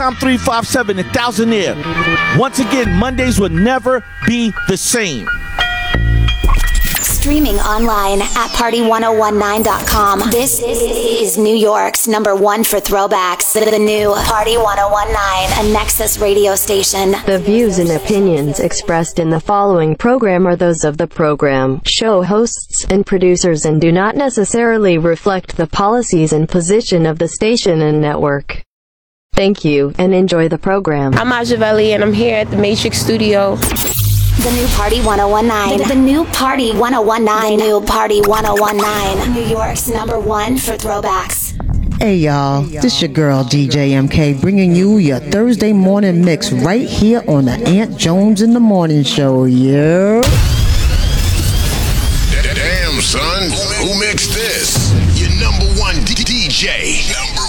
Dom 357 in Thousandaire. Once again, Mondays will never be the same. Streaming online at party1019.com. This is New York's #1 for throwbacks. The new Party 1019, a Nexus radio station. The views and opinions expressed in the following program are those of the program, show hosts, and producers and do not necessarily reflect the policies and position of the station and network. Thank you, and enjoy the program. I'm Ajavelli, and I'm here at the Matrix Studio. The new Party 1019. The new Party 1019. The new Party 1019. New York's #1 for throwbacks. Hey y'all, this your girl DJ MK bringing you your Thursday morning mix right here on the Aunt Jones in the Morning Show, yeah? Damn, son, who mixed this? Your #1 DJ.